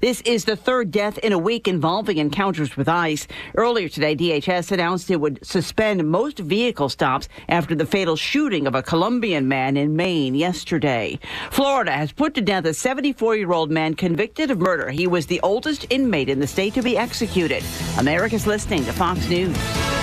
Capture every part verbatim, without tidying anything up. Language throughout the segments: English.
This is the third death in a week involving encounters with ICE. Earlier today, D H S announced it would suspend most vehicle stops after the fatal shooting of a Colombian man in Maine yesterday. Florida has put to death a seventy-four-year-old man convicted of murder. He was the oldest inmate in the state to be executed. America's listening to Fox News.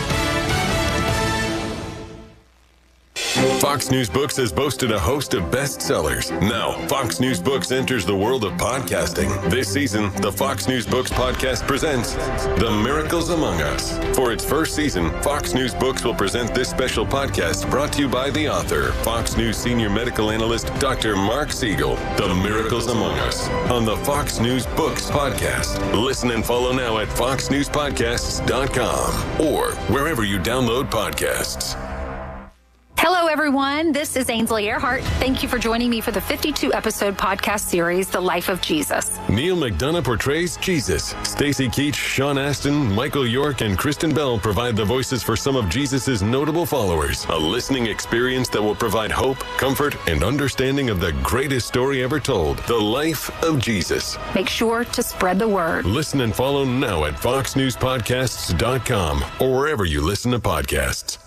Fox News Books has boasted a host of bestsellers. Now, Fox News Books enters the world of podcasting. This season, the Fox News Books podcast presents The Miracles Among Us. For its first season, Fox News Books will present this special podcast brought to you by the author, Fox News senior medical analyst, Doctor Mark Siegel. The Miracles Among Us on the Fox News Books podcast. Listen and follow now at fox news podcasts dot com or wherever you download podcasts. Hello, everyone. This is Ainsley Earhart. Thank you for joining me for the fifty-two episode podcast series, The Life of Jesus. Neil McDonough portrays Jesus. Stacy Keach, Sean Astin, Michael York, and Kristen Bell provide the voices for some of Jesus' notable followers. A listening experience that will provide hope, comfort, and understanding of the greatest story ever told, The Life of Jesus. Make sure to spread the word. Listen and follow now at fox news podcasts dot com or wherever you listen to podcasts.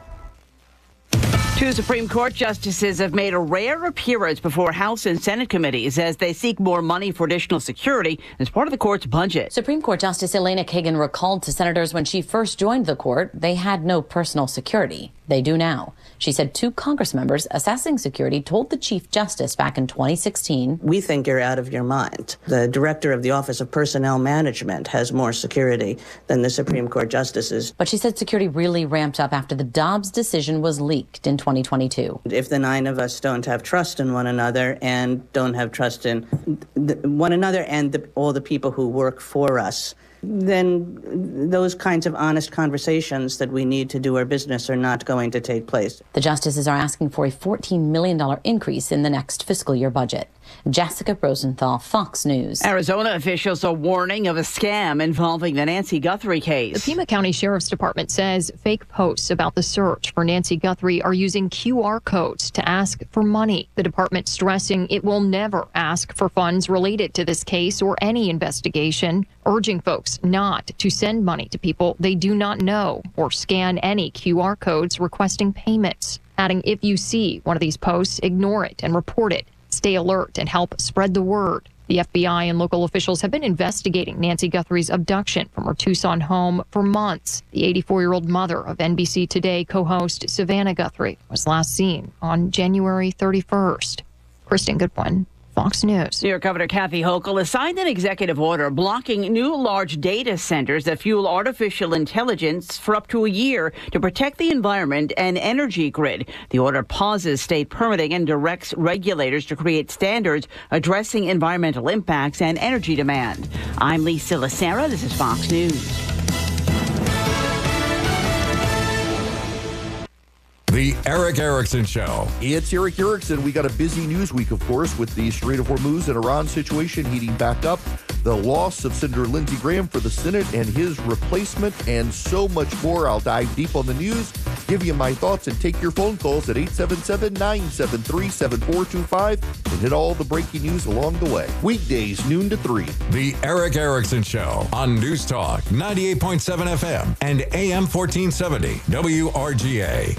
Two Supreme Court justices have made a rare appearance before House and Senate committees as they seek more money for additional security as part of the court's budget. Supreme Court Justice Elena Kagan recalled to senators when she first joined the court they had no personal security. They do now. She said two Congress members assessing security told the Chief Justice back in twenty sixteen. We think you're out of your mind. The director of the Office of Personnel Management has more security than the Supreme Court justices. But she said security really ramped up after the Dobbs decision was leaked in twenty twenty-two. If the nine of us don't have trust in one another and don't have trust in the, one another and the, all the people who work for us, then those kinds of honest conversations that we need to do our business are not going to take place. The justices are asking for a fourteen million dollars increase in the next fiscal year budget. Jessica Rosenthal, Fox News. Arizona officials are warning of a scam involving the Nancy Guthrie case. The Pima County Sheriff's Department says fake posts about the search for Nancy Guthrie are using Q R codes to ask for money. The department stressing it will never ask for funds related to this case or any investigation, urging folks not to send money to people they do not know or scan any Q R codes requesting payments. Adding, if you see one of these posts, ignore it and report it. Stay alert and help spread the word. The F B I and local officials have been investigating Nancy Guthrie's abduction from her Tucson home for months. The eighty-four-year-old mother of N B C Today co-host Savannah Guthrie was last seen on January thirty-first. Kristen Goodwin, Fox News. New York Governor Kathy Hochul has signed an executive order blocking new large data centers that fuel artificial intelligence for up to a year to protect the environment and energy grid. The order pauses state permitting and directs regulators to create standards addressing environmental impacts and energy demand. I'm Lisa Lacera. This is Fox News. The Eric Erickson Show. It's Eric Erickson. We got a busy news week, of course, with the Strait of Hormuz and Iran situation heating back up, the loss of Senator Lindsey Graham for the Senate and his replacement, and so much more. I'll dive deep on the news, give you my thoughts, and take your phone calls at eight seven seven, nine seven three, seven four two five and hit all the breaking news along the way. Weekdays, noon to three. The Eric Erickson Show on News Talk ninety-eight point seven F M and A M fourteen seventy W R G A.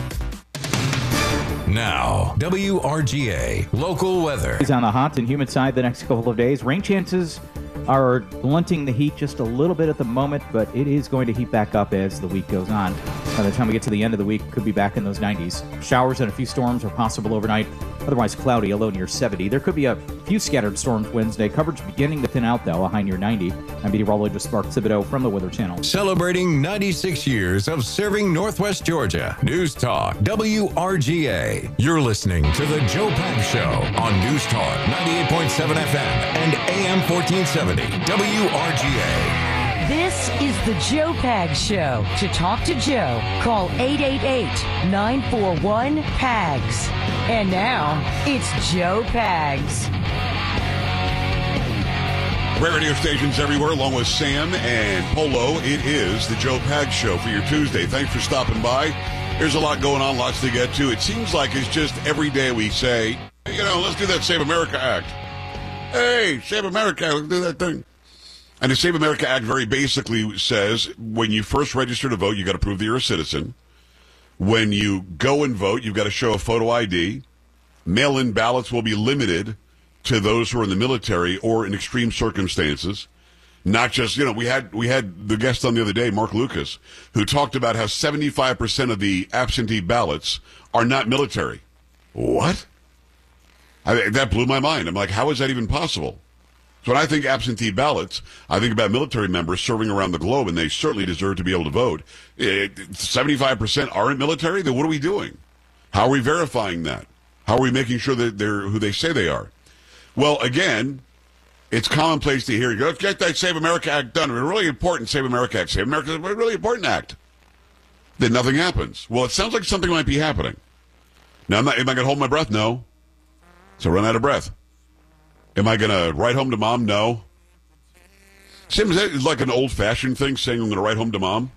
Now, W R G A local weather. It's on the hot and humid side the next couple of days. Rain chances are blunting the heat just a little bit at the moment, but it is going to heat back up as the week goes on. By the time we get to the end of the week, could be back in those nineties. Showers and a few storms are possible overnight. Otherwise cloudy, a low near seventy. There could be a few scattered storms Wednesday. Coverage beginning to thin out, though, a high near ninety. I'm meteorologist Mark Thibodeau from the Weather Channel. Celebrating ninety-six years of serving Northwest Georgia. News Talk W R G A. You're listening to The Joe Pags Show on News Talk ninety-eight point seven F M and A M fourteen seventy W R G A. This is the Joe Pags Show. To talk to Joe, call eight eight eight, nine four one, P A G S. And now, it's Joe Pags. Great radio stations everywhere, along with Sam and Polo. It is the Joe Pags Show for your Tuesday. Thanks for stopping by. There's a lot going on, lots to get to. It seems like it's just every day we say, you know, let's do that Save America Act. Hey, Save America, let's do that thing. And the Save America Act very basically says when you first register to vote, you got to prove that you're a citizen. When you go and vote, you've got to show a photo I D. Mail-in ballots will be limited to those who are in the military or in extreme circumstances. Not just, you know, we had we had the guest on the other day, Mark Lucas, who talked about how seventy-five percent of the absentee ballots are not military. What? I, that blew my mind. I'm like, how is that even possible? So when I think absentee ballots, I think about military members serving around the globe, and they certainly deserve to be able to vote. It, seventy-five percent aren't military? Then what are we doing? How are we verifying that? How are we making sure that they're who they say they are? Well, again, it's commonplace to hear, you go, let's get that Save America Act done. It's a really important Save America Act. Save America is a really important act. Then nothing happens. Well, it sounds like something might be happening. Now, I'm not, am I going to hold my breath? No. So run out of breath. Am I going to write home to mom? No. Sam, is that like an old-fashioned thing, saying I'm going to write home to mom?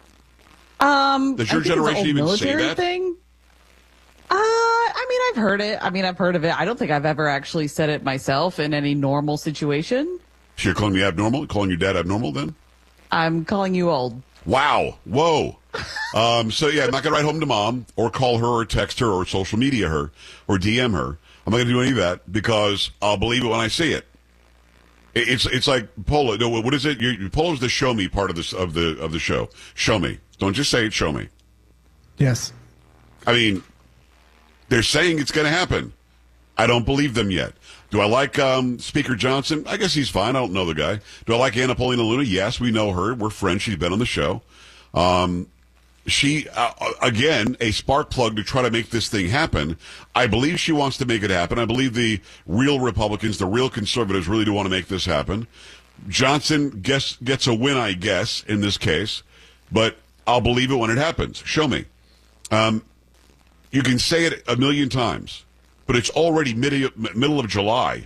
Um, Does your I think generation it's an even old say military that? Thing? Uh, I mean, I've heard it. I mean, I've heard of it. I don't think I've ever actually said it myself in any normal situation. So you're calling me abnormal? Calling your dad abnormal then? I'm calling you old. Wow. Whoa. um, so, yeah, I'm not going to write home to mom or call her or text her or social media her or D M her. I'm not going to do any of that because I'll believe it when I see it. It- It's it's like Polo. No, what is it? You, Polo's the show me part of this of the of the show. Show me. Don't just say it. Show me. Yes. I mean, they're saying it's going to happen. I don't believe them yet. Do I like um, Speaker Johnson? I guess he's fine. I don't know the guy. Do I like Anna Paulina Luna? Yes, we know her. We're friends. She's been on the show. Um, she, uh, again, a spark plug to try to make this thing happen. I believe she wants to make it happen. I believe the real Republicans, the real conservatives really do want to make this happen. Johnson gets, gets a win, I guess, in this case. But I'll believe it when it happens. Show me. Um, you can say it a million times, but it's already mid- middle of July.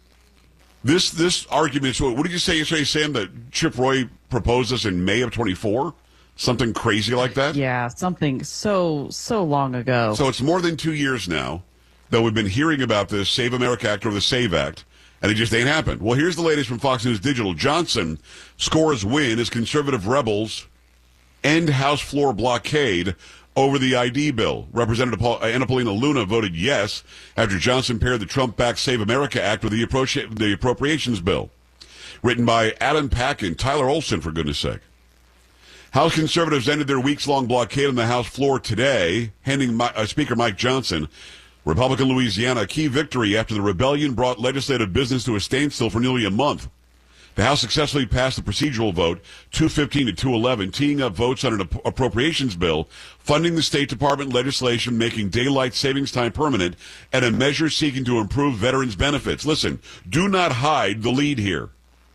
This this argument, so what did you say yesterday, Sam, that Chip Roy proposed this in May of twenty-four? Something crazy like that? Yeah, something so, so long ago. So it's more than two years now that we've been hearing about this Save America Act or the SAVE Act, and it just ain't happened. Well, here's the latest from Fox News Digital. Johnson scores win as conservative rebels end House floor blockade over the I D bill. Representative Paul, uh, Anna Paulina Luna voted yes after Johnson paired the Trump-backed Save America Act with the, appro- the appropriations bill. Written by Adam Pack and Tyler Olson, for goodness sake. House conservatives ended their weeks-long blockade on the House floor today, handing my, uh, Speaker Mike Johnson, Republican Louisiana, a key victory after the rebellion brought legislative business to a standstill for nearly a month. The House successfully passed the procedural vote, two fifteen to two eleven, teeing up votes on an ap- appropriations bill, funding the State Department legislation making daylight savings time permanent, and a measure seeking to improve veterans' benefits. Listen, do not hide the lead here.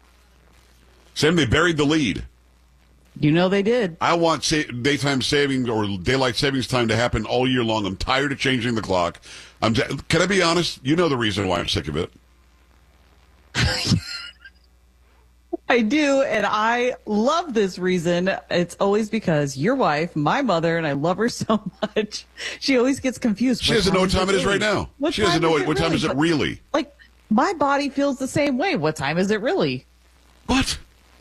Sam, they buried the lead. You know they did. I want sa- daytime savings or daylight savings time to happen all year long. I'm tired of changing the clock. I'm t- Can I be honest? You know the reason why I'm sick of it. I do, and I love this reason. It's always because your wife, my mother, and I love her so much. She always gets confused. She doesn't know what time it is right now. What She doesn't know what, it what time really? is it But, really. Like, my body feels the same way. What time is it really? What?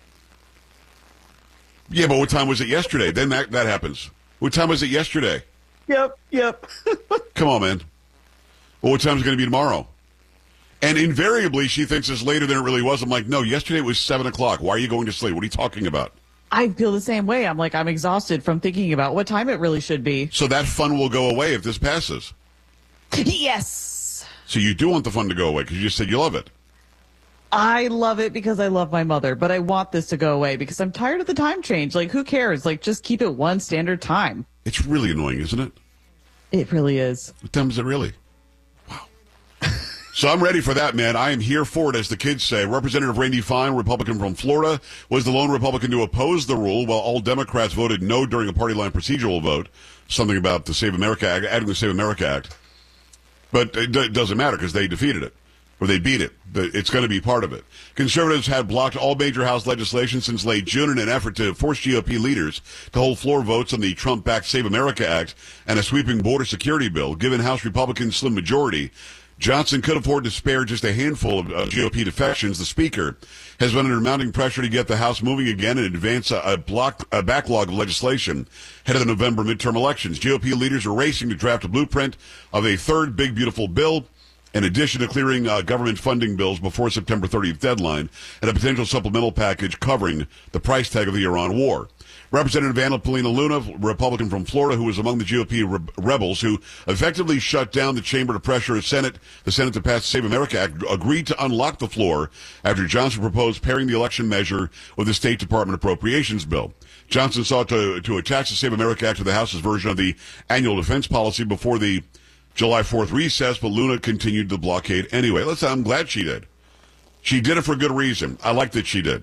Yeah, but what time was it yesterday? Then that, that happens. What time was it yesterday? Yep, yep. Come on, man. Well, what time is it going to be tomorrow? And invariably, she thinks it's later than it really was. I'm like, no, yesterday it was seven o'clock. Why are you going to sleep? What are you talking about? I feel the same way. I'm like, I'm exhausted from thinking about what time it really should be. So that fun will go away if this passes. Yes. So you do want the fun to go away because you just said you love it. I love it because I love my mother, but I want this to go away because I'm tired of the time change. Like, who cares? Like, just keep it one standard time. It's really annoying, isn't it? It really is. What time is it really? Wow. So I'm ready for that, man. I am here for it, as the kids say. Representative Randy Fine, Republican from Florida, was the lone Republican to oppose the rule, while all Democrats voted no during a party line procedural vote. Something about the Save America Act, adding the Save America Act. But it, it doesn't matter because they defeated it. Or they beat it. It's going to be part of it. Conservatives had blocked all major House legislation since late June in an effort to force G O P leaders to hold floor votes on the Trump-backed Save America Act and a sweeping border security bill. Given House Republicans' slim majority, Johnson could afford to spare just a handful of uh, G O P defections. The speaker has been under mounting pressure to get the House moving again and advance a, a, block, a backlog of legislation ahead of the November midterm elections. G O P leaders are racing to draft a blueprint of a third big, beautiful bill, in addition to clearing uh, government funding bills before September thirtieth deadline, and a potential supplemental package covering the price tag of the Iran war. Representative Anna Paulina Luna, Republican from Florida, who was among the G O P re- rebels who effectively shut down the chamber to pressure a Senate, the Senate to pass the Save America Act, agreed to unlock the floor after Johnson proposed pairing the election measure with the State Department appropriations bill. Johnson sought to, to attach the Save America Act to the House's version of the annual defense policy before the July fourth recess, but Luna continued the blockade anyway. Listen, I'm glad she did. She did it for good reason. I like that she did.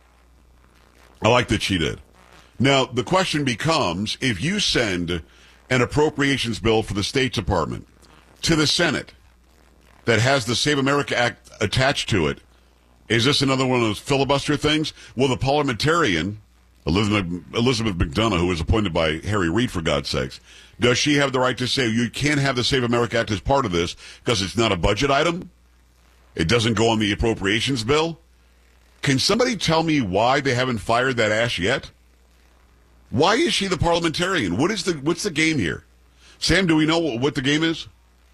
I like that she did. Now, the question becomes, if you send an appropriations bill for the State Department to the Senate that has the Save America Act attached to it, is this another one of those filibuster things? Will the parliamentarian, Elizabeth, Elizabeth McDonough, who was appointed by Harry Reid, for God's sakes, does she have the right to say, you can't have the Save America Act as part of this because it's not a budget item? It doesn't go on the appropriations bill? Can somebody tell me why they haven't fired that ass yet? Why is she the parliamentarian? What is the what's the game here? Sam, do we know what the game is?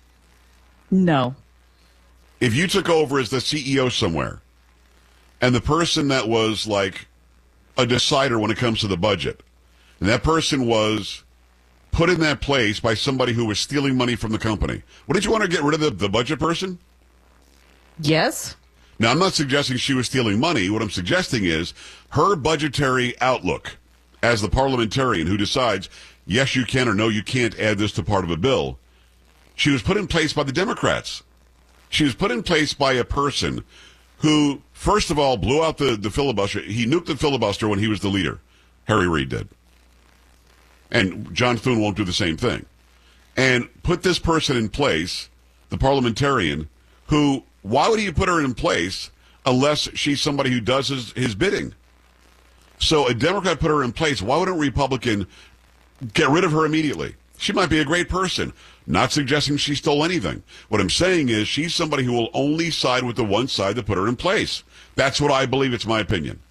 No. If you took over as the C E O somewhere, and the person that was like a decider when it comes to the budget, and that person was put in that place by somebody who was stealing money from the company, what did you want to get rid of the, the budget person? Yes. Now, I'm not suggesting she was stealing money. What I'm suggesting is her budgetary outlook as the parliamentarian who decides, yes, you can or no, you can't add this to part of a bill. She was put in place by the Democrats. She was put in place by a person who, first of all, blew out the, the filibuster. He nuked the filibuster when he was the leader. Harry Reid did. And John Thune won't do the same thing. And put this person in place, the parliamentarian, who, why would he put her in place unless she's somebody who does his, his bidding? So a Democrat put her in place. Why would a Republican get rid of her immediately? She might be a great person. Not suggesting she stole anything. What I'm saying is she's somebody who will only side with the one side that put her in place. That's what I believe. It's my opinion.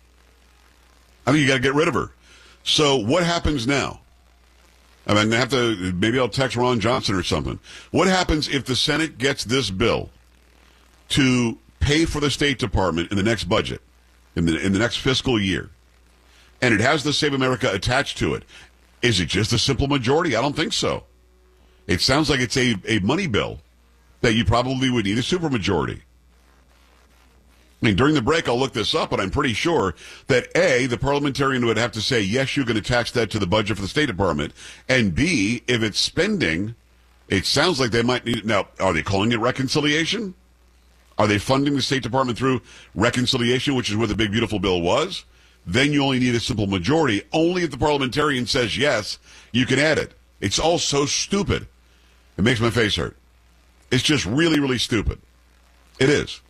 I think you got to get rid of her. So what happens now? I mean, I have to, maybe I'll text Ron Johnson or something. What happens if the Senate gets this bill to pay for the State Department in the next budget, in the, in the next fiscal year, and it has the Save America attached to it? Is it just a simple majority? I don't think so. It sounds like it's a, a money bill that you probably would need a supermajority. I mean, during the break, I'll look this up, but I'm pretty sure that A, the parliamentarian would have to say, yes, you can attach that to the budget for the State Department, and B, if it's spending, it sounds like they might need, now, are they calling it reconciliation? Are they funding the State Department through reconciliation, which is what the big, beautiful bill was? Then you only need a simple majority. Only if the parliamentarian says yes, you can add it. It's all so stupid. It makes my face hurt. It's just really, really stupid. It is.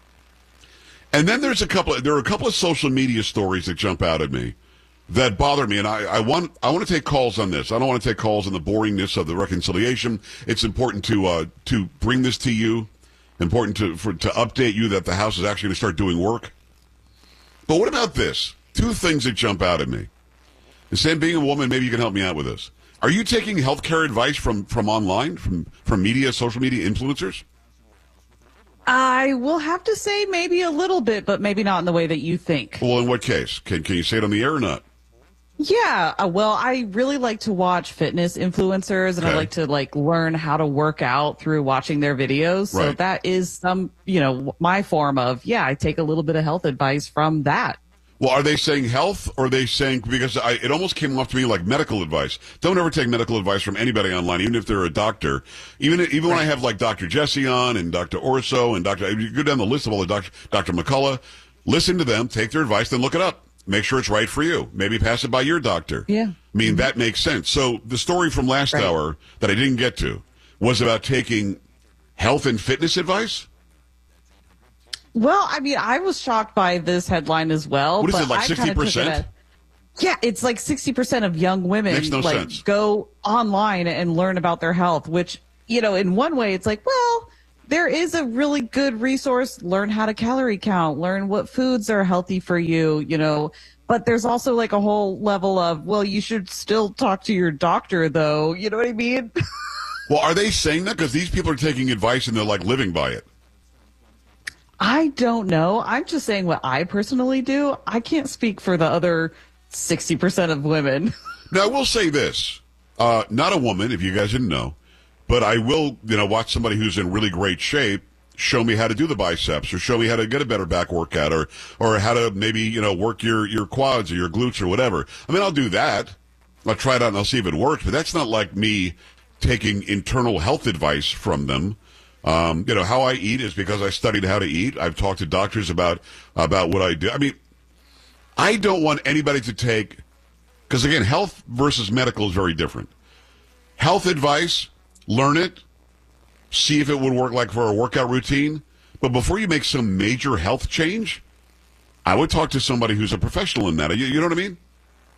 And then there's a couple of, there are a couple of social media stories that jump out at me that bother me, and I, I want I want to take calls on this. I don't want to take calls on the boringness of the reconciliation. It's important to uh, to bring this to you, important to for, to update you that the House is actually going to start doing work. But what about this? Two things that jump out at me. The same, being a woman, maybe you can help me out with this. Are you taking healthcare advice from, from online, from, from media, social media influencers? I will have to say maybe a little bit, but maybe not in the way that you think. Well, in what case? Can can you say it on the air or not? Yeah, uh, well, I really like to watch fitness influencers, and Okay. I like to like learn how to work out through watching their videos. So Right. that is some, you know, my form of, yeah, I take a little bit of health advice from that. Well, are they saying health, or are they saying, because I, it almost came off to me like medical advice. Don't ever take medical advice from anybody online, even if they're a doctor. Even even when I have like Doctor Jesse on and Doctor Orso and Doctor, you go down the list of all the doctors, Doctor McCullough, listen to them, take their advice, then look it up. Make sure it's right for you. Maybe pass it by your doctor. Yeah. I mean, that makes sense. So the story from last Right. hour that I didn't get to was about taking health and fitness advice. Well, I mean, I was shocked by this headline as well. What is but it, like I kinda sixty took it percent? as- Yeah, it's like sixty percent of young women Makes no like sense. go online and learn about their health, which, you know, in one way it's like, well, there is a really good resource. Learn how to calorie count, learn what foods are healthy for you, you know. But there's also like a whole level of, well, you should still talk to your doctor, though. You know what I mean? Well, are they saying that? Because these people are taking advice and they're like living by it. I don't know. I'm just saying what I personally do. I can't speak for the other sixty percent of women. Now, I will say this. Uh, not a woman, if you guys didn't know, but I will, you know, watch somebody who's in really great shape show me how to do the biceps, or show me how to get a better back workout, or or how to maybe, you know, work your, your quads or your glutes or whatever. I mean, I'll do that. I'll try it out and I'll see if it works, but that's not like me taking internal health advice from them. Um, you know, how I eat is because I studied how to eat. I've talked to doctors about about what I do. I mean, I don't want anybody to take, because again, health versus medical is very different. Health advice, learn it, see if it would work like for a workout routine. But before you make some major health change, I would talk to somebody who's a professional in that. You, you know what I mean?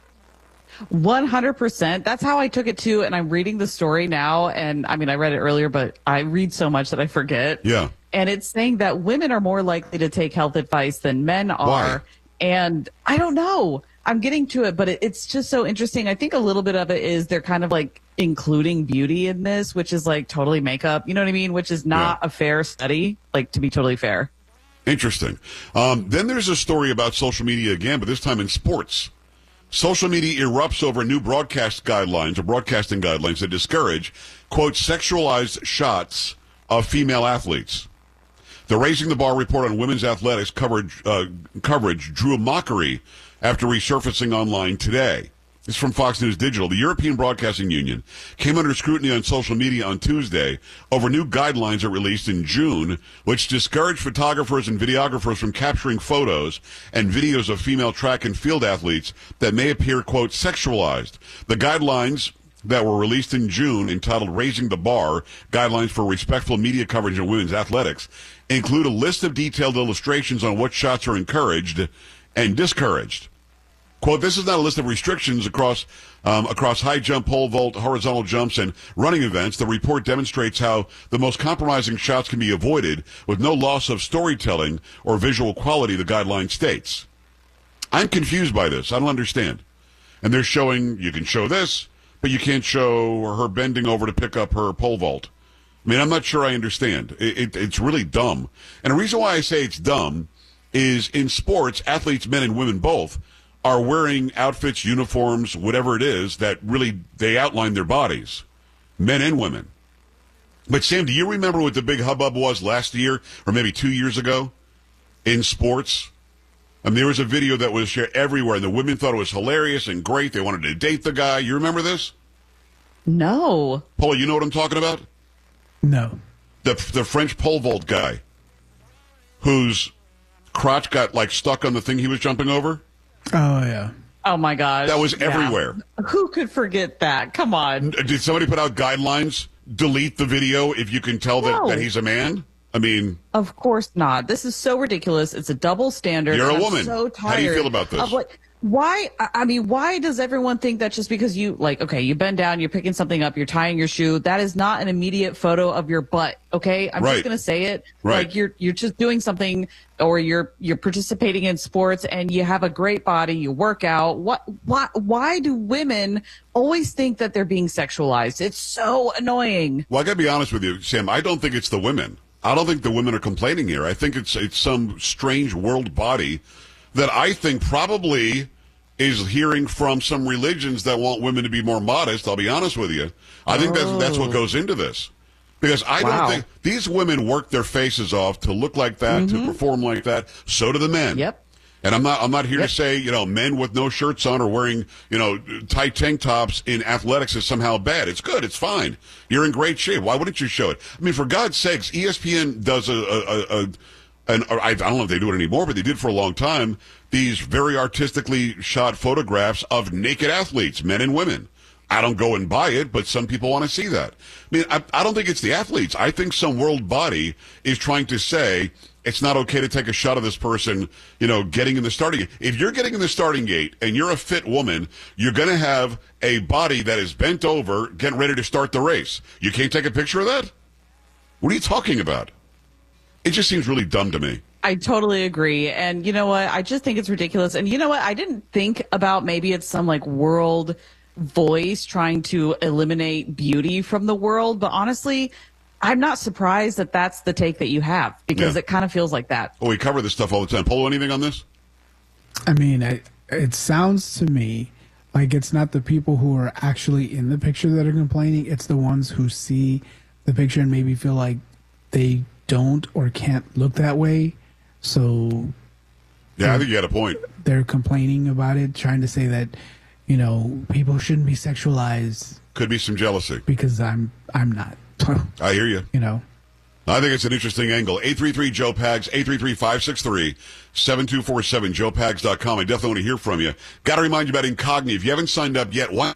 one hundred percent. That's how I took it too. And I'm reading the story now. And I mean, I read it earlier, but I read so much that I forget. Yeah. And it's saying that women are more likely to take health advice than men are. Why? And I don't know. I'm getting to it, but it, it's just so interesting. I think a little bit of it is they're kind of like including beauty in this, which is like totally makeup. You know what I mean? Which is not yeah. a fair study, like to be totally fair. Interesting. Um, then there's a story about social media again, but this time in sports. Social media erupts over new broadcast guidelines or broadcasting guidelines that discourage, quote, sexualized shots of female athletes. The Raising the Bar report on women's athletics coverage, uh, coverage drew a mockery after resurfacing online today. It's from Fox News Digital. The European Broadcasting Union came under scrutiny on social media on Tuesday over new guidelines that released in June, which discouraged photographers and videographers from capturing photos and videos of female track and field athletes that may appear, quote, sexualized. The guidelines that were released in June, entitled Raising the Bar, Guidelines for Respectful Media Coverage of Women's Athletics, include a list of detailed illustrations on what shots are encouraged and discouraged. Quote, this is not a list of restrictions across um, across high jump, pole vault, horizontal jumps, and running events. The report demonstrates how the most compromising shots can be avoided with no loss of storytelling or visual quality, the guideline states. I'm confused by this. I don't understand. And they're showing, you can show this, but you can't show her bending over to pick up her pole vault. I mean, I'm not sure I understand. It, it, it's really dumb. And the reason why I say it's dumb is in sports, athletes, men and women both, are wearing outfits, uniforms, whatever it is, that really, they outline their bodies, men and women. But Sam, do you remember what the big hubbub was last year, or maybe two years ago, in sports? I mean, there was a video that was shared everywhere, and the women thought it was hilarious and great. They wanted to date the guy. You remember this? No. Paula, you know what I'm talking about? No. The, the French pole vault guy, whose crotch got, like, stuck on the thing he was jumping over? Oh, yeah. Oh, my gosh. That was yeah. everywhere. Who could forget that? Come on. Did somebody put out guidelines? Delete the video if you can tell that, no. that he's a man? I mean... Of course not. This is so ridiculous. It's a double standard. You're a I'm woman. So tired. How do you feel about this? Of like, why? I mean, why does everyone think that just because you, like, okay, you bend down, you're picking something up, you're tying your shoe, that is not an immediate photo of your butt, okay? I'm right. just going to say it. Right. Like, you're you're just doing something, or you're you're participating in sports, and you have a great body, you work out. What? Why? Why do women always think that they're being sexualized? It's so annoying. Well, I got to be honest with you, Sam. I don't think it's the women. I don't think the women are complaining here. I think it's it's some strange world body that I think probably is hearing from some religions that want women to be more modest. I'll be honest with you. I think that's that's what goes into this. Because I Wow. don't think these women work their faces off to look like that, Mm-hmm. to perform like that. So do the men. Yep. And I'm not I'm not here Yep. to say, you know, men with no shirts on or wearing, you know, tight tank tops in athletics is somehow bad. It's good. It's fine. You're in great shape. Why wouldn't you show it? I mean, for God's sakes, E S P N does a, a, a, a an, or I don't know if they do it anymore, but they did for a long time, these very artistically shot photographs of naked athletes, men and women. I don't go and buy it, but some people want to see that. I mean, I, I don't think it's the athletes. I think some world body is trying to say it's not okay to take a shot of this person, you know, getting in the starting gate. If you're getting in the starting gate and you're a fit woman, you're going to have a body that is bent over, getting ready to start the race. You can't take a picture of that? What are you talking about? It just seems really dumb to me. I totally agree. And you know what? I just think it's ridiculous. And you know what? I didn't think about maybe it's some like world voice trying to eliminate beauty from the world. But honestly, I'm not surprised that that's the take that you have, because Yeah. it kind of feels like that. Oh, we cover this stuff all the time. Polo, anything on this? I mean, I, it sounds to me like it's not the people who are actually in the picture that are complaining. It's the ones who see the picture and maybe feel like they don't or can't look that way. So Yeah, I think you had a point. they're complaining about it, trying to say that, you know, people shouldn't be sexualized Could be some jealousy. because I'm I'm not. I hear you. You know. I think it's an interesting angle. eight three three Joe Pags, eight three three, five six three, seven two four seven, joe pags dot com. I definitely want to hear from you. Got to remind you about Incogni. If you haven't signed up yet, why?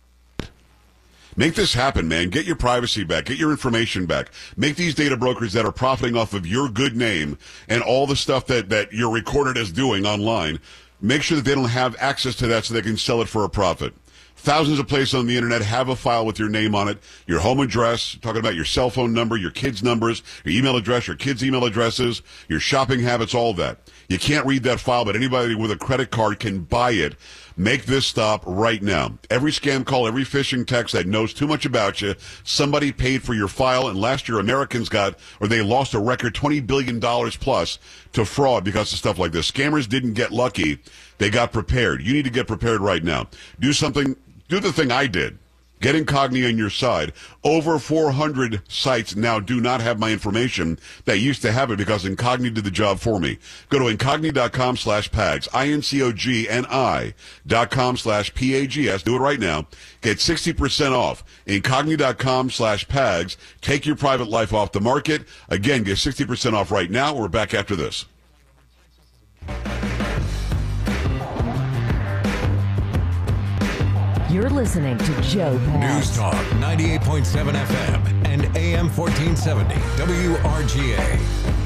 Make this happen, man. Get your privacy back. Get your information back. Make these data brokers that are profiting off of your good name and all the stuff that, that you're recorded as doing online, make sure that they don't have access to that so they can sell it for a profit. Thousands of places on the internet have a file with your name on it, your home address, talking about your cell phone number, your kids' numbers, your email address, your kids' email addresses, your shopping habits, all that. You can't read that file, but anybody with a credit card can buy it. Make this stop right now. Every scam call, every phishing text that knows too much about you, somebody paid for your file, and last year Americans got, or they lost a record twenty billion dollars plus to fraud because of stuff like this. Scammers didn't get lucky. They got prepared. You need to get prepared right now. Do something, do the thing I did. Get Incogni on your side. Over four hundred sites now do not have my information that used to have it because Incogni did the job for me. Go to incogni.com slash pags, I N C O G N I dot com slash P A G S. Do it right now. Get sixty percent off. Incogni.com slash pags. Take your private life off the market. Again, get sixty percent off right now. We're back after this. You're listening to Joe Pags. News Talk ninety-eight point seven F M and A M fourteen seventy W R G A.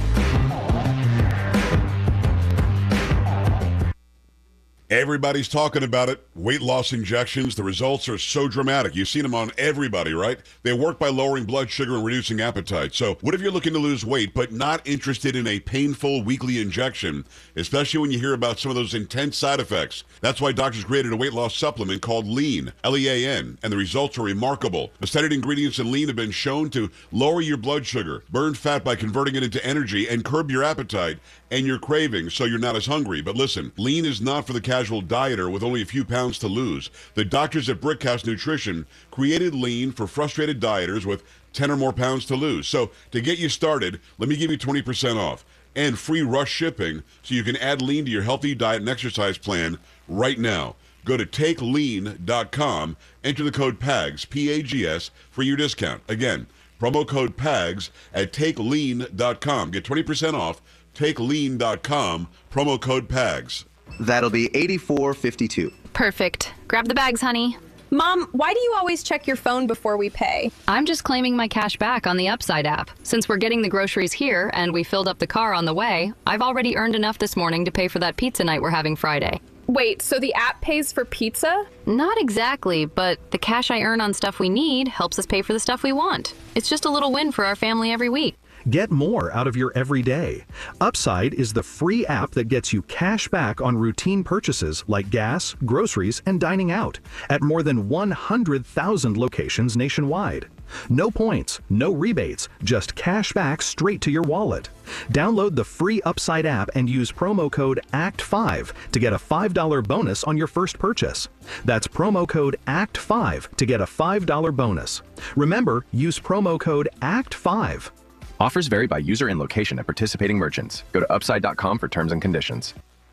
Everybody's talking about it. Weight loss injections. The results are so dramatic. You've seen them on everybody, right? They work by lowering blood sugar and reducing appetite. So what if you're looking to lose weight but not interested in a painful weekly injection, especially when you hear about some of those intense side effects? That's why doctors created a weight loss supplement called Lean, L E A N, and the results are remarkable. The studied ingredients in Lean have been shown to lower your blood sugar, burn fat by converting it into energy, and curb your appetite and your cravings so you're not as hungry. But listen, Lean is not for the casual dieter with only a few pounds to lose. The doctors at Brickhouse Nutrition created Lean for frustrated dieters with ten or more pounds to lose. So to get you started, let me give you twenty percent off and free rush shipping so you can add Lean to your healthy diet and exercise plan right now. Go to take lean dot com, enter the code PAGS, P A G S, for your discount. Again, promo code PAGS at take lean dot com. Get twenty percent off, take lean dot com, promo code PAGS. That'll be eighty-four fifty-two. Perfect. Grab the bags, honey. Mom, why do you always check your phone before we pay? I'm just claiming my cash back on the Upside app. Since we're getting the groceries here and we filled up the car on the way, I've already earned enough this morning to pay for that pizza night we're having Friday. Wait, so the app pays for pizza? Not exactly, but the cash I earn on stuff we need helps us pay for the stuff we want. It's just a little win for our family every week. Get more out of your everyday. Upside is the free app that gets you cash back on routine purchases like gas, groceries, and dining out at more than one hundred thousand locations nationwide. No points, no rebates, just cash back straight to your wallet. Download the free Upside app and use promo code A C T five to get a five dollar bonus on your first purchase. That's promo code A C T five to get a five dollar bonus. Remember, use promo code A C T five. Offers vary by user and location at participating merchants. Go to upside dot com for terms and conditions.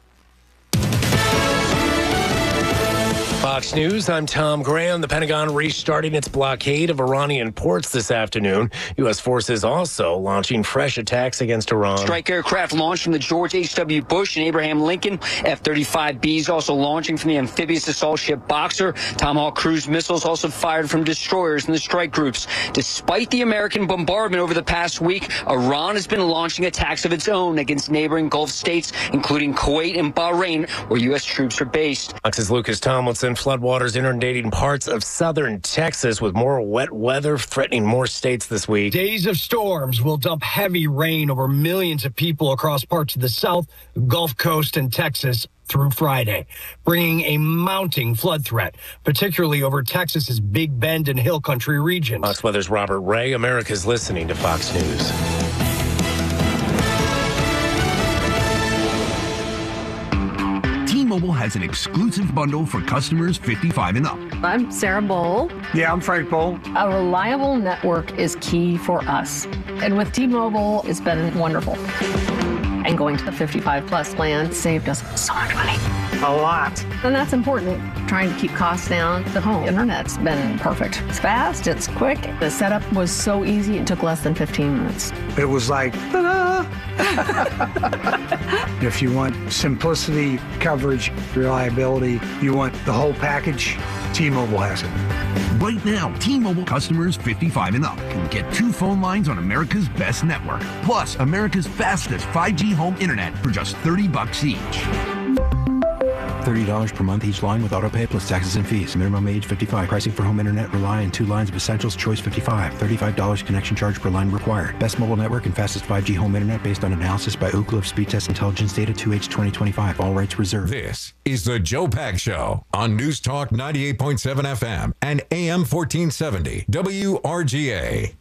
Fox News, I'm Tom Graham. The Pentagon restarting its blockade of Iranian ports this afternoon. U S forces also launching fresh attacks against Iran. Strike aircraft launched from the George H W. Bush and Abraham Lincoln. F thirty-five Bs also launching from the amphibious assault ship Boxer. Tomahawk cruise missiles also fired from destroyers in the strike groups. Despite the American bombardment over the past week, Iran has been launching attacks of its own against neighboring Gulf states, including Kuwait and Bahrain, where U S troops are based. Fox's Lucas Tomlinson. Flight floodwaters inundating parts of southern Texas with more wet weather threatening more states this week. Days of storms will dump heavy rain over millions of people across parts of the South, Gulf Coast, and Texas through Friday, bringing a mounting flood threat, particularly over Texas's Big Bend and Hill Country regions. Fox Weather's Robert Ray. America's listening to Fox News. T-Mobile has an exclusive bundle for customers fifty-five and up. I'm Sarah Bowl. Yeah, I'm Frank Bowl. A reliable network is key for us. And with T-Mobile, it's been wonderful. And going to the fifty-five plus plan saved us so much money. A lot. And that's important. Trying to keep costs down. The home internet's been perfect. It's fast, it's quick. The setup was so easy, it took less than fifteen minutes. It was like, ta-da! If you want simplicity, coverage, reliability, you want the whole package, T-Mobile has it. Right now, T-Mobile customers fifty-five and up can get two phone lines on America's best network, plus America's fastest five G home internet for just thirty bucks each. thirty dollars per month each line with autopay plus taxes and fees. Minimum age fifty-five. Pricing for home internet rely on two lines of essentials. Choice fifty-five. thirty-five dollars connection charge per line required. Best mobile network and fastest five G home internet based on analysis by Ookla of Speed Test Intelligence Data two H twenty twenty-five. All rights reserved. This is the Joe Pags Show on News Talk ninety-eight point seven F M and A M fourteen seventy W R G A.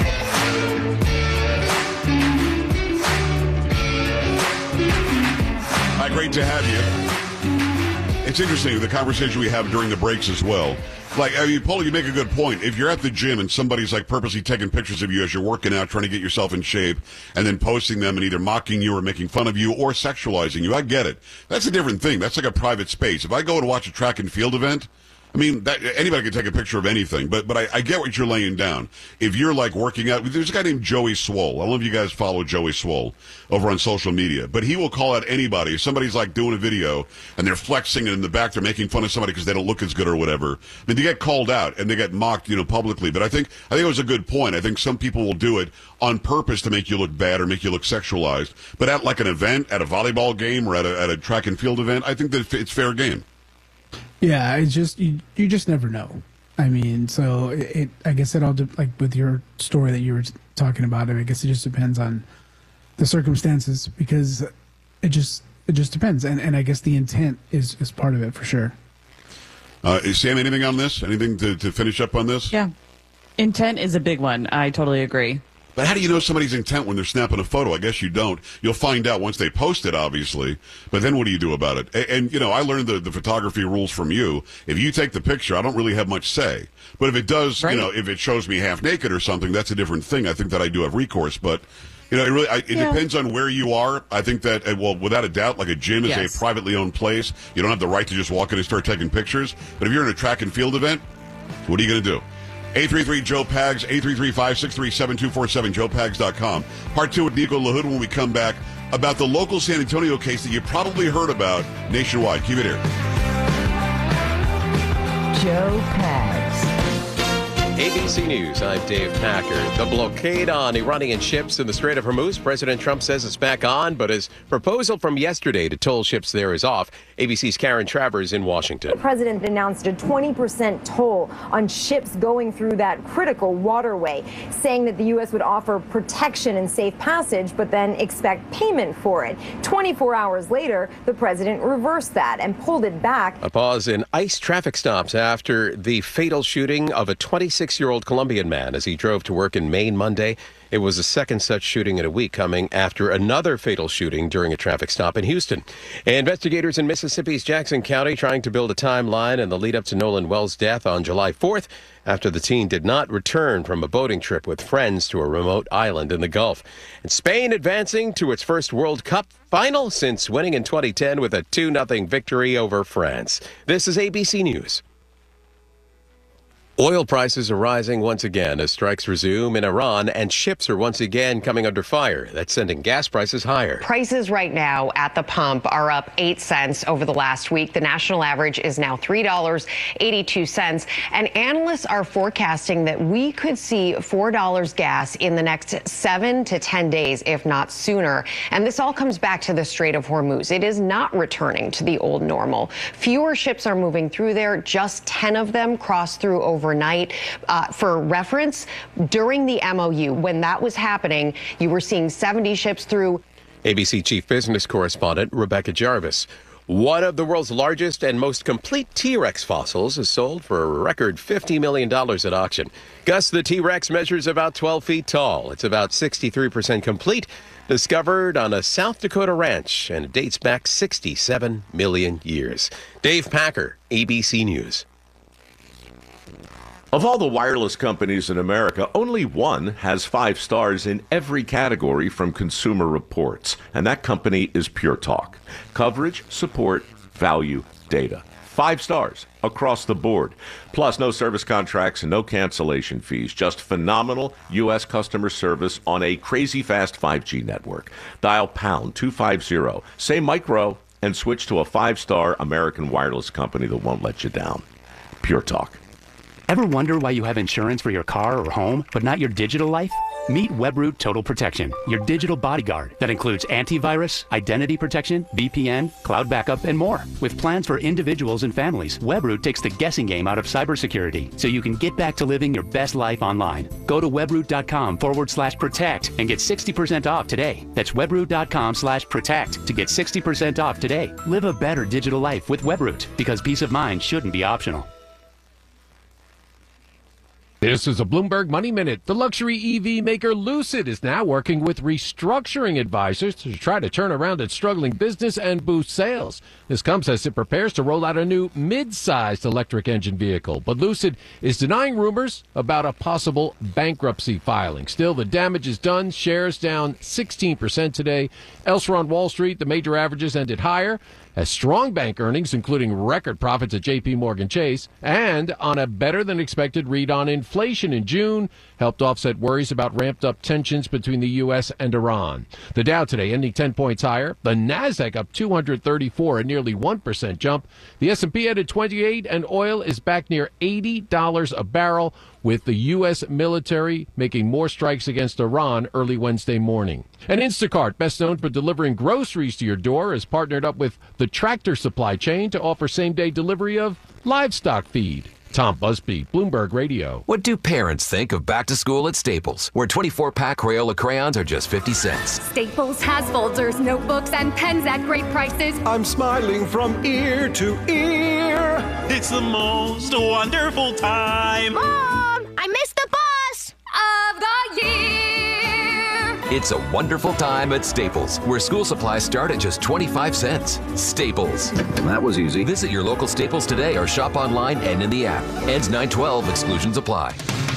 Hi, great to have you. It's interesting, the conversation we have during the breaks as well. Like, I mean, Paul, you make a good point. If you're at the gym and somebody's like purposely taking pictures of you as you're working out, trying to get yourself in shape, and then posting them and either mocking you or making fun of you or sexualizing you, I get it. That's a different thing. That's like a private space. If I go and watch a track and field event, I mean, that, anybody can take a picture of anything, but but I, I get what you're laying down. If you're like working out, there's a guy named Joey Swoll. I don't know if you guys follow Joey Swoll over on social media, but he will call out anybody. If somebody's like doing a video and they're flexing and in the back they're making fun of somebody because they don't look as good or whatever, I mean, they get called out and they get mocked, you know, publicly. But I think I think it was a good point. I think some people will do it on purpose to make you look bad or make you look sexualized. But at like an event, at a volleyball game or at a, at a track and field event, I think that it's fair game. Yeah, it's just you. You just never know. I mean, so it. it I guess it all de- like with your story that you were talking about. I, mean, I guess it just depends on the circumstances because it just it just depends, and and I guess the intent is is part of it for sure. Uh, is Sam, anything on this? Anything to, to finish up on this? Yeah, intent is a big one. I totally agree. But how do you know somebody's intent when they're snapping a photo? I guess you don't. You'll find out once they post it, obviously. But then what do you do about it? And, and you know, I learned the, the photography rules from you. If you take the picture, I don't really have much say. But if it does, right. you know, if it shows me half naked or something, that's a different thing. I think that I do have recourse. But, you know, it really I, it yeah. depends on where you are. I think that, well, without a doubt, like a gym is yes. a privately owned place. You don't have the right to just walk in and start taking pictures. But if you're in a track and field event, what are you going to do? eight three three Joe Pags, eight three three, five six three, seven two four seven, joe pags dot com. Part two with Nico LaHood when we come back about the local San Antonio case that you probably heard about nationwide. Keep it here. Joe Pags. A B C News, I'm Dave Packard. The blockade on Iranian ships in the Strait of Hormuz, President Trump says it's back on, but his proposal from yesterday to toll ships there is off. A B C's Karen Travers in Washington. The president announced a twenty percent toll on ships going through that critical waterway, saying that the U S would offer protection and safe passage, but then expect payment for it. twenty-four hours later, the president reversed that and pulled it back. A pause in ICE traffic stops after the fatal shooting of a twenty-six-year-old Colombian man as he drove to work in Maine Monday. It was the second such shooting in a week, coming after another fatal shooting during a traffic stop in Houston. Investigators in Mississippi's Jackson County trying to build a timeline in the lead up to Nolan Wells' death on July fourth after the teen did not return from a boating trip with friends to a remote island in the Gulf. And Spain advancing to its first World Cup final since winning in twenty ten with a two nothing victory over France. This is A B C News. Oil prices are rising once again as strikes resume in Iran, and ships are once again coming under fire. That's sending gas prices higher. Prices right now at the pump are up eight cents over the last week. The national average is now three dollars and eighty-two cents. And analysts are forecasting that we could see four dollars gas in the next seven to ten days, if not sooner. And this all comes back to the Strait of Hormuz. It is not returning to the old normal. Fewer ships are moving through there. Just ten of them crossed through over overnight. Uh, for reference, during the M O U, when that was happening, you were seeing seventy ships through. A B C chief business correspondent Rebecca Jarvis. One of the world's largest and most complete T-Rex fossils is sold for a record fifty million dollars at auction. Gus, the T-Rex measures about twelve feet tall. It's about sixty-three percent complete, discovered on a South Dakota ranch, and it dates back sixty-seven million years. Dave Packer, A B C News. Of all the wireless companies in America, only one has five stars in every category from Consumer Reports, and that company is Pure Talk. Coverage, support, value, data. Five stars across the board. Plus, no service contracts and no cancellation fees. Just phenomenal U S customer service on a crazy fast five G network. Dial pound two fifty, say micro, and switch to a five-star American wireless company that won't let you down. Pure Talk. Ever wonder why you have insurance for your car or home, but not your digital life? Meet Webroot Total Protection, your digital bodyguard that includes antivirus, identity protection, V P N, cloud backup, and more. With plans for individuals and families, Webroot takes the guessing game out of cybersecurity so you can get back to living your best life online. Go to webroot.com forward slash protect and get sixty percent off today. That's webroot.com slash protect to get sixty percent off today. Live a better digital life with Webroot, because peace of mind shouldn't be optional. This is a Bloomberg Money Minute. The luxury E V maker Lucid is now working with restructuring advisors to try to turn around its struggling business and boost sales. This comes as it prepares to roll out a new mid-sized electric engine vehicle. But Lucid is denying rumors about a possible bankruptcy filing. Still, the damage is done. Shares down sixteen percent today. Elsewhere on Wall Street, the major averages ended higher, as strong bank earnings, including record profits at J P Morgan Chase, and on a better-than-expected read on inflation in June, helped offset worries about ramped-up tensions between the U S and Iran. The Dow today ending ten points higher. The Nasdaq up two hundred thirty-four, a nearly one percent jump. The S and P added twenty-eight, and oil is back near eighty dollars a barrel, with the U S military making more strikes against Iran early Wednesday morning. And Instacart, best known for delivering groceries to your door, has partnered up with the Tractor Supply Chain to offer same-day delivery of livestock feed. Tom Busby, Bloomberg Radio. What do parents think of back to school at Staples, where twenty-four pack Crayola crayons are just fifty cents? Staples has folders, notebooks, and pens at great prices. I'm smiling from ear to ear. It's the most wonderful time. Mom, I missed the bus of the year. It's a wonderful time at Staples, where school supplies start at just twenty-five cents. Staples. That was easy. Visit your local Staples today or shop online and in the app. Ends nine twelve. Exclusions apply.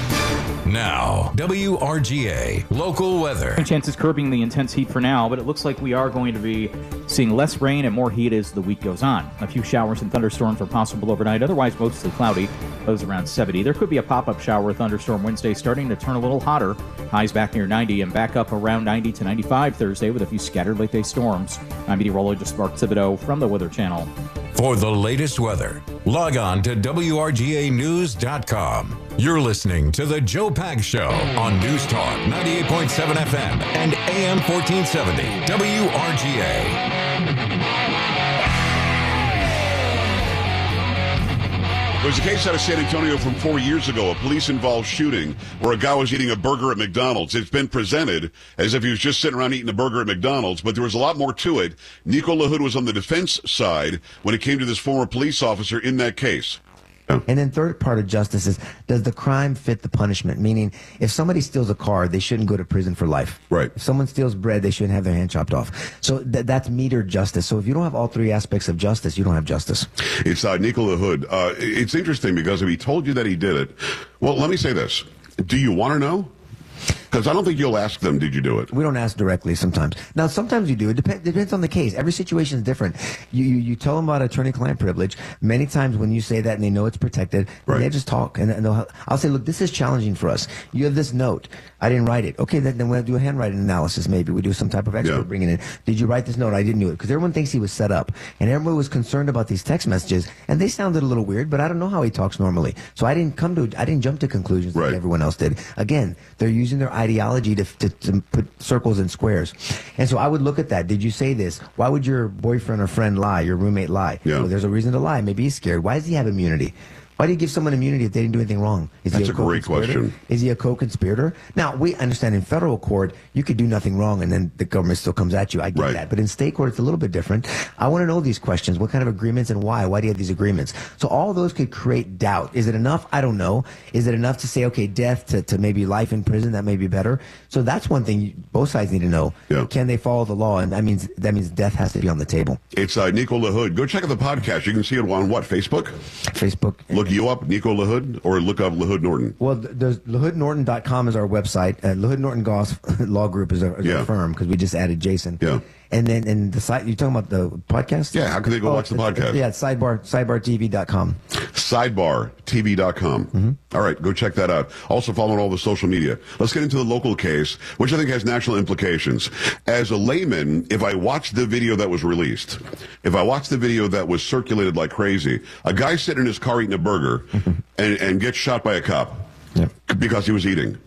Now, W R G A local weather. Chances curbing the intense heat for now, but it looks like we are going to be seeing less rain and more heat as the week goes on. A few showers and thunderstorms are possible overnight, otherwise mostly cloudy. Lows around seventy. There could be a pop-up shower or thunderstorm Wednesday, starting to turn a little hotter. Highs back near ninety and back up around ninety to ninety-five Thursday with a few scattered late-day storms. I'm meteorologist Mark Thibodeau from the Weather Channel. For the latest weather, log on to W R G A news dot com. You're listening to The Joe Pags Show on News Talk ninety-eight point seven F M and A M fourteen seventy W R G A. There's a case out of San Antonio from four years ago, a police-involved shooting where a guy was eating a burger at McDonald's. It's been presented as if he was just sitting around eating a burger at McDonald's, but there was a lot more to it. Nico LaHood was on the defense side when it came to this former police officer in that case. And then third part of justice is, does the crime fit the punishment? Meaning, if somebody steals a car, they shouldn't go to prison for life. Right. If someone steals bread, they shouldn't have their hand chopped off. So th- that's metered justice. So if you don't have all three aspects of justice, you don't have justice. It's uh, Nico LaHood. Uh, it's interesting because if he told you that he did it, well, let me say this. Do you want to know? Because I don't think you'll ask them, did you do it? We don't ask directly sometimes. Now, sometimes you do. It depends, depends on the case. Every situation is different. You, you you tell them about attorney-client privilege. Many times when you say that and they know it's protected, right. they just talk. And, and they'll, I'll say, look, this is challenging for us. You have this note. I didn't write it. Okay, then, then we'll do a handwriting analysis maybe. We do some type of expert Yeah. bringing in. Did you write this note? I didn't do it. Because everyone thinks he was set up. And everyone was concerned about these text messages. And they sounded a little weird, but I don't know how he talks normally. So I didn't come to, I didn't jump to conclusions Right. like everyone else did. Again, they're using their ideology to, to, to put circles and squares. And so I would look at that. Did you say this? Why would your boyfriend or friend lie, your roommate lie? Yeah. Well, there's a reason to lie. Maybe he's scared. Why does he have immunity? Why do you give someone immunity if they didn't do anything wrong? Is That's he a great co-conspirator? question. Is he a co-conspirator? Now, we understand in federal court, you could do nothing wrong and then the government still comes at you. I get Right. that. But in state court, it's a little bit different. I want to know these questions. What kind of agreements and why? Why do you have these agreements? So all those could create doubt. Is it enough? I don't know. Is it enough to say, okay, death to, to maybe life in prison? That may be better. So that's one thing you, both sides need to know. Yeah. Can they follow the law? And that means that means death has to be on the table. It's uh, Nico LaHood. Go check out the podcast. You can see it on what, Facebook? Facebook. Look you up, Nico LaHood, or look up LaHood Norton. Well, th- there's lahood norton dot com is our website. Uh, LaHood Norton Goss Law Group is our, is Yeah. our firm because we just added Jason. Yeah. And then and the site, you're talking about the podcast? Yeah, how can they go watch the it's- podcast? Yeah, it's sidebar, sidebar T V dot com. sidebar T V dot com. Mm-hmm. All right, go check that out. Also follow on all the social media. Let's get into the local case, which I think has national implications. As a layman, if I watched the video that was released, if I watched the video that was circulated like crazy, a guy sitting in his car eating a burger and, and gets shot by a cop Yep. because he was eating.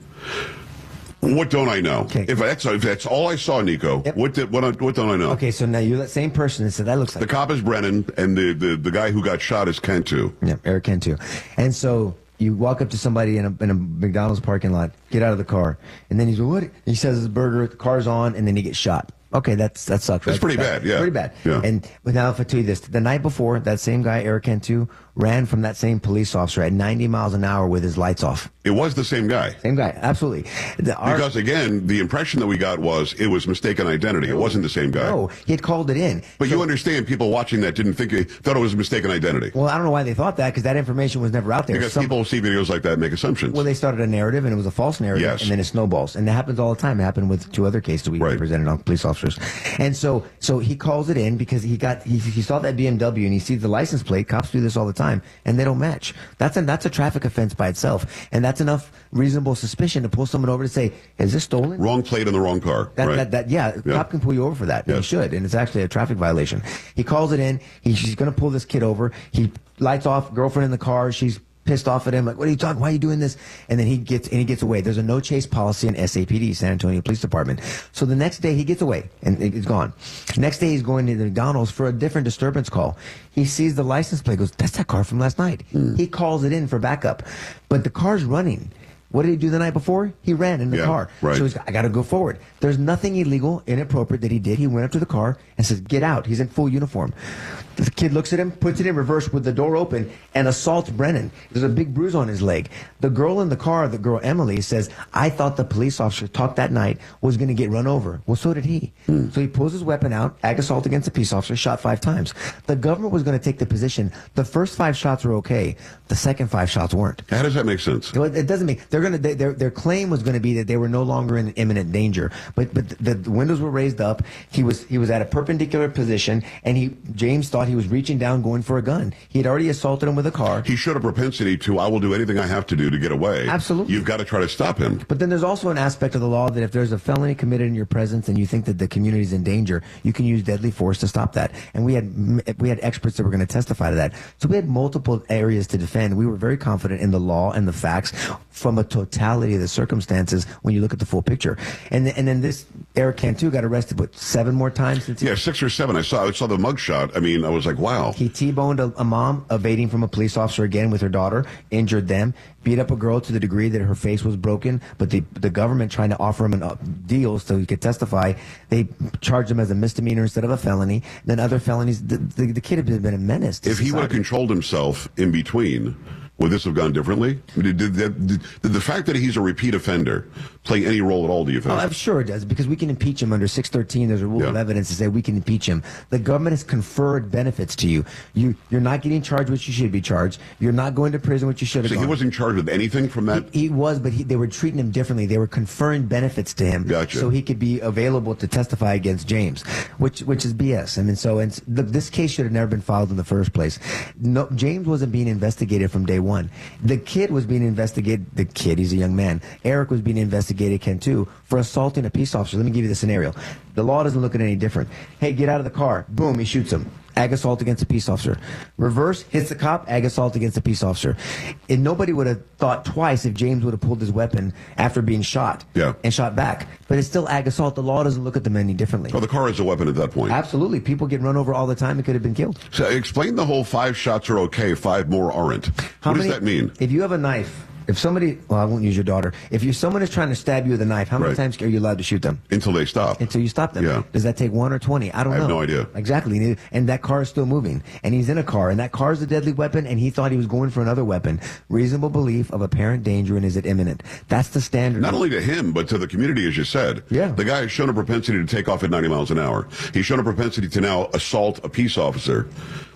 What don't I know? Okay. If that's if that's all I saw, Nico, Yep. what did, what what don't I know? Okay, so now you're that same person that said that looks like The cop is Brennan, and the, the, the guy who got shot is Kentu. Yeah, Eric Cantu. And so you walk up to somebody in a, in a McDonald's parking lot, get out of the car, and then he's like, what? He says his burger, the car's on, and then he gets shot. Okay, that's that sucks. That's right? pretty That- bad, yeah. Pretty bad. Yeah. And but now if I tell you this, the night before, that same guy, Eric Cantu, ran from that same police officer at ninety miles an hour with his lights off. It was the same guy. Same guy, absolutely. The, our, Because again, the impression that we got was it was mistaken identity. It wasn't the same guy. no, he had called it in. But So- you understand, people watching that didn't think it, thought it was mistaken identity. Well, I don't know why they thought that because that information was never out there. Because Some- people see videos like that and make assumptions. Well, they started a narrative, and it was a false narrative, Yes. and then it snowballs. And it happens all the time. It happened with two other cases we Right. represented on police officers. And so so he calls it in because he got he, he saw that B M W, and he sees the license plate. Cops do this all the time, and they don't match. That's a, that's a traffic offense by itself, and that's enough reasonable suspicion to pull someone over to say, is this stolen? Wrong plate in the wrong car. That, right. that, that, yeah, Yeah. cop can pull you over for that. And Yes. he should, and it's actually a traffic violation. He calls it in. He, he's going to pull this kid over. He lights off, girlfriend in the car. She's pissed off at him, like, what are you talking? Why are you doing this? And then he gets and he gets away. There's a no chase policy in S A P D, San Antonio Police Department. So the next day he gets away and it's gone. Next day he's going to the McDonald's for a different disturbance call. He sees the license plate, goes, that's that car from last night. Mm. He calls it in for backup, but the car's running. What did he do the night before? He ran in the Yeah, car. right. So he's I got to go forward. There's nothing illegal, inappropriate that he did. He went up to the car and says, get out. He's in full uniform. The kid looks at him, puts it in reverse with the door open, and assaults Brennan. There's a big bruise on his leg. The girl in the car, the girl Emily, says, I thought the police officer talked that night was going to get run over. Well, so did he. Hmm. So he pulls his weapon out, ag assault against a peace officer, shot five times. The government was going to take the position. The first five shots were okay. The second five shots weren't. How does that make sense? Well, it doesn't make they're gonna they, their their claim was going to be that they were no longer in imminent danger, but but the, the windows were raised up. He was he was at a perpendicular position, and he James thought he was reaching down, going for a gun. He had already assaulted him with a car. He showed a propensity to, I will do anything I have to do to get away. Absolutely. You've got to try to stop him. But then there's also an aspect of the law that if there's a felony committed in your presence and you think that the community is in danger, you can use deadly force to stop that. And we had we had experts that were going to testify to that. So we had multiple areas to defend. We were very confident in the law and the facts from a totality of the circumstances when you look at the full picture. And and then this Eric Cantu got arrested, what, seven more times since he Yeah, six or seven. I saw I saw the mugshot. I mean, I was like, wow. He T-boned a, a mom evading from a police officer again with her daughter, injured them, beat up a girl to the degree that her face was broken, but the the government trying to offer him an, uh, deals so he could testify, they charged him as a misdemeanor instead of a felony. Then other felonies, the, the, the kid had been a menace to If he would have society. controlled himself in between, Would this have gone differently? Did, did, did, did the fact that he's a repeat offender play any role at all, do you think? Oh, I'm sure it does, because we can impeach him under six thirteen. There's a rule Yeah. of evidence to say we can impeach him. The government has conferred benefits to you. You, you're not getting charged what you should be charged. You're not going to prison what you should have So gone. he wasn't charged with anything from that? He, he was, but he, they were treating him differently. They were conferring benefits to him Gotcha. so he could be available to testify against James, which which is B S. I mean, so and the, this case should have never been filed in the first place. No, James wasn't being investigated from day one. The kid was being investigated. The kid, he's a young man. Eric was being investigated, Ken, too, for assaulting a peace officer. Let me give you the scenario. The law doesn't look at any different. Hey, get out of the car. Boom, he shoots him. Ag assault against a peace officer. Reverse, hits the cop, ag assault against a peace officer. And nobody would have thought twice if James would have pulled his weapon after being shot Yeah. and shot back. But it's still ag assault. The law doesn't look at them any differently. Oh, the car is a weapon at that point. Absolutely. People get run over all the time and could have been killed. So explain the whole five shots are okay, five more aren't. How what many- does that mean? If you have a knife, if somebody, well, I won't use your daughter. If you someone is trying to stab you with a knife, how many Right. times are you allowed to shoot them? Until they stop. Until you stop them. Yeah. Does that take one or twenty? I don't I know. have no idea. Exactly. And that car is still moving. And he's in a car, and that car is a deadly weapon, and he thought he was going for another weapon. Reasonable belief of apparent danger, and is it imminent? That's the standard. Not only to him, but to the community, as you said. Yeah. The guy has shown a propensity to take off at ninety miles an hour. He's shown a propensity to now assault a peace officer.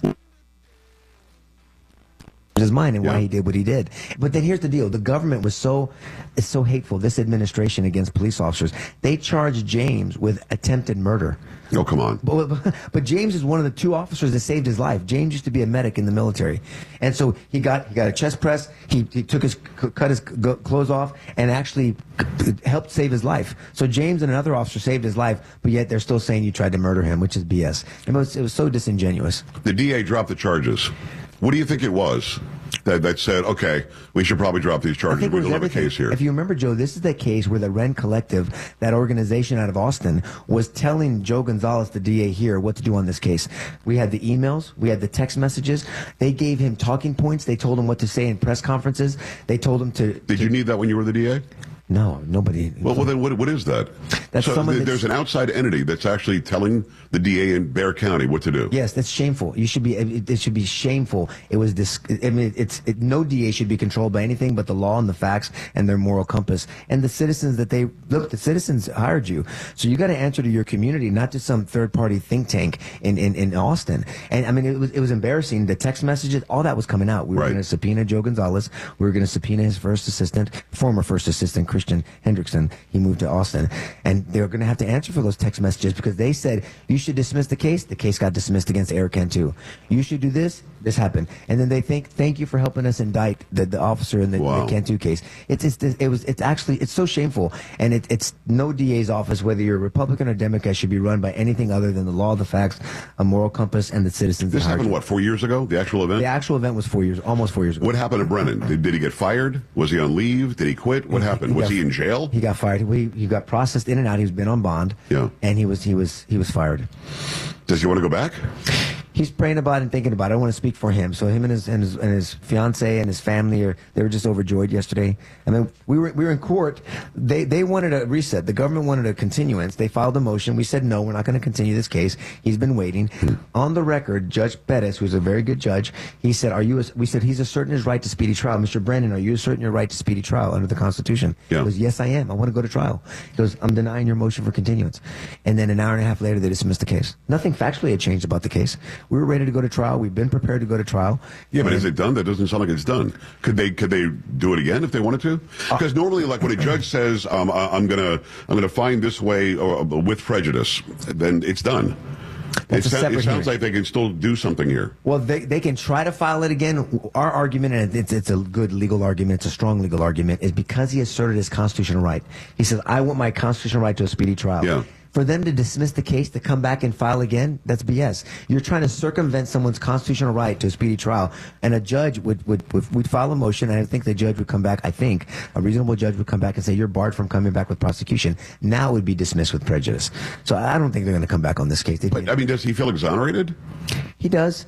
his mind and why Yeah. he did what he did. But then here's the deal. The government was so is so hateful, this administration against police officers. They charged James with attempted murder. Oh, come on. But, but, but James is one of the two officers that saved his life. James used to be a medic in the military. And so he got he got a chest press, he, he took his cut his g- clothes off and actually helped save his life. So James and another officer saved his life, but yet they're still saying you tried to murder him, which is B S. It was, it was so disingenuous. The D A dropped the charges. What do you think it was that, that said, okay, we should probably drop these I charges? think it We was don't have a everything. case here. If you remember, Joe, this is the case where the Ren Collective, that organization out of Austin, was telling Joe Gonzalez, the D A here, what to do on this case. We had the emails, we had the text messages. They gave him talking points. They told him what to say in press conferences. They told him to. Did you need that when you were the D A? No, nobody. Well, well then what, what is that? That's so someone th- that's- there's an outside entity that's actually telling the D A in Bexar County what to do. Yes, that's shameful. You should be. It, it should be shameful. It was this. I mean, it's it, no D A should be controlled by anything but the law and the facts and their moral compass and the citizens that they look. The citizens hired you, so you got to answer to your community, not to some third party think tank in, in, in Austin. And I mean, it was it was embarrassing. The text messages, all that was coming out. We were Right. going to subpoena Joe Gonzalez. We were going to subpoena his first assistant, former first assistant Christian Hendrickson. He moved to Austin, and they were going to have to answer for those text messages because they said you should dismiss the case. The case got dismissed against Eric Cantu. You should do this. This happened, and then they think, thank you for helping us indict the, the officer in the, Wow. the Cantu case. It's, it's it was it's actually it's so shameful, and it, it's no D A's office, whether you're a Republican or Democrat, should be run by anything other than the law, the facts, a moral compass, and the citizens. This that hired happened, you. what, four years ago, the actual event? The actual event was four years, almost four years ago. What happened to Brennan? Did, did he get fired? Was he on leave? Did he quit? What happened? Was got- he in jail? He got fired. He, he got processed in and out. He's been on bond. Yeah. And he was he was he was fired. Does he want to go back? He's praying about it and thinking about it. I don't want to speak for him. So him and his and his, and his fiance and his family are they were just overjoyed yesterday. I mean, we were we were in court. They they wanted a reset. The government wanted a continuance. They filed a motion. We said no, we're not going to continue this case. He's been waiting. On the record, Judge Pettis, who's a very good judge, he said, "Are you?" A, we said he's asserting his right to speedy trial. Mister Brennan, are you asserting your right to speedy trial under the Constitution? Yeah. He goes, "Yes, I am. I want to go to trial." He goes, "I'm denying your motion for continuance." And then an hour and a half later, they dismissed the case. Nothing factually had changed about the case. We were ready to go to trial. We've been prepared to go to trial. Yeah, but And- is it done? That doesn't sound like it's done. Could they could they do it again if they wanted to? Uh, Because normally, like when a judge says, um, I- "I'm gonna I'm gonna find this way uh, with prejudice," then it's done. That's It, a sou- separate it sounds hearing. like they can still do something here. Well, they, they can try to file it again. Our argument, and it's, it's a good legal argument, it's a strong legal argument, is because he asserted his constitutional right. He says, I want my constitutional right to a speedy trial. Yeah. For them to dismiss the case, to come back and file again, that's B S. You're trying to circumvent someone's constitutional right to a speedy trial. And a judge would, would, would, would file a motion, and I think the judge would come back, I think, a reasonable judge would come back and say, you're barred from coming back with prosecution. Now it would be dismissed with prejudice. So I don't think they're going to come back on this case. They'd be- But I mean, does he feel exonerated? he does.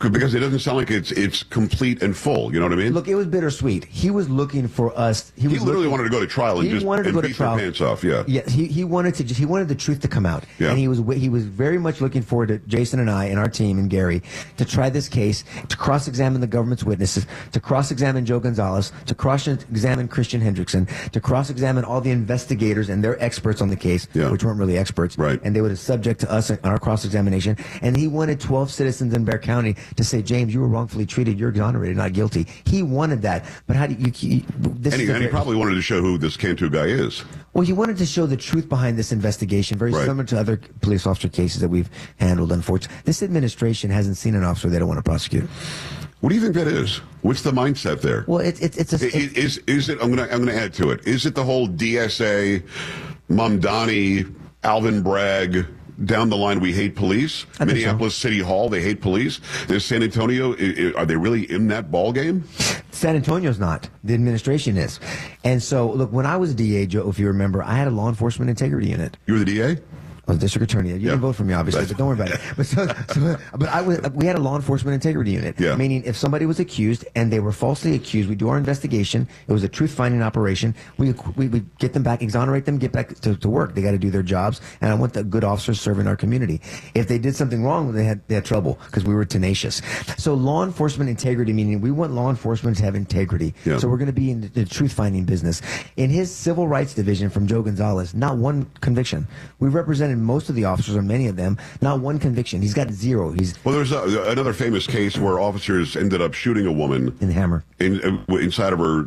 Because it doesn't sound like it's it's complete and full. You know what I mean? Look, it was bittersweet. He was looking for us. He, He was literally looking, wanted to go to trial and he just wanted to and go to beat their trial. pants off. Yeah. Yeah. He, he wanted to just he wanted the truth to come out. Yeah. And he was he was very much looking forward to Jason and I and our team and Gary to try this case, to cross-examine the government's witnesses, to cross-examine Joe Gonzalez, to cross-examine Christian Hendrickson, to cross-examine all the investigators and their experts on the case, Yeah. which weren't really experts. Right. And they were subject to us on our cross-examination. And he wanted twelve citizens in Bexar County to say, James, you were wrongfully treated. You're exonerated, not guilty. He wanted that. But how do you... you this And he, is a and he very- probably wanted to show who this Cantu guy is. well, he wanted to show the truth behind this investigation, very Right. similar to other police officer cases that we've handled, unfortunately. This administration hasn't seen an officer they don't want to prosecute. What do you think that is? What's the mindset there? Well, it's it's it's a... I- is is it? I'm gonna I'm gonna add to it. Is it the whole D S A, Mamdani, Alvin Bragg? Down the line, we hate police. I think so. Minneapolis City Hall, they hate police. There's San Antonio. I- I- Are they really in that ball game? San Antonio's not. The administration is. And so, look, when I was a D A, Joe, if you remember, I had a law enforcement integrity unit. You were the D A? I was district attorney. You didn't vote for me, obviously, but don't worry about it. But, so, so, but I was, we had a law enforcement integrity unit, Yeah. meaning if somebody was accused and they were falsely accused, we do our investigation. It was a truth-finding operation. We we would get them back, exonerate them, get back to, to work. They got to do their jobs, and I want the good officers serving our community. If they did something wrong, they had they had trouble because we were tenacious. So law enforcement integrity, meaning we want law enforcement to have integrity. Yeah. So we're going to be in the, the truth-finding business. In his civil rights division from Joe Gonzalez, not one conviction. We represented most of the officers, or many of them, not one conviction. He's got zero. He's Well, there's a, another famous case where officers ended up shooting a woman in the Hammer in, uh, inside of her